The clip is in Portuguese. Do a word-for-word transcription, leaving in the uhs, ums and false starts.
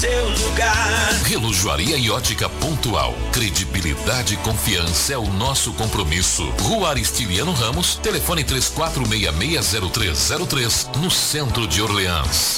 seu lugar. Relojoaria e ótica pontual. Credibilidade e confiança é o nosso compromisso. Rua Aristiliano Ramos, telefone três quatro seis seis zero três zero três, no centro de Orleans.